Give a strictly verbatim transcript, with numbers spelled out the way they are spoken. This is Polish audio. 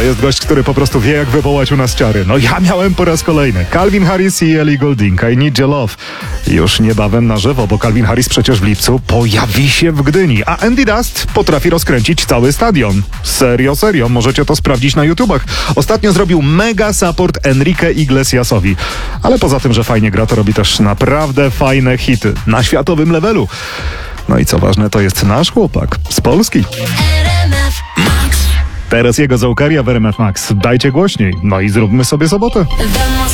To jest gość, który po prostu wie, jak wywołać u nas ciary. No ja miałem po raz kolejny. Calvin Harris i Ellie Goulding, I Need Your Love. Już niebawem na żywo, bo Calvin Harris przecież w lipcu pojawi się w Gdyni, a Andy Dust potrafi rozkręcić cały stadion. Serio, serio, możecie to sprawdzić na YouTubach. Ostatnio zrobił mega support Enrique Iglesiasowi. Ale poza tym, że fajnie gra, to robi też naprawdę fajne hity na światowym levelu. No i co ważne, to jest nasz chłopak z Polski. Teraz jego zaukaria w R M F Max. Dajcie głośniej, no i zróbmy sobie sobotę.